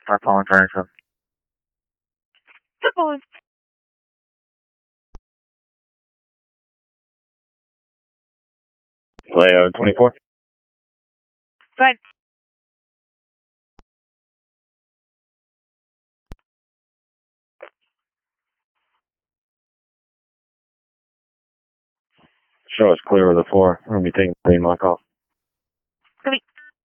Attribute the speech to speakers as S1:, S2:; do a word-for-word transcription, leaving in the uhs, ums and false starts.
S1: Start following direction.
S2: Start following.
S1: Leo twenty-four.
S2: Go ahead.
S1: Show us clear of the four. We're going to be taking green lock off.
S2: Copy.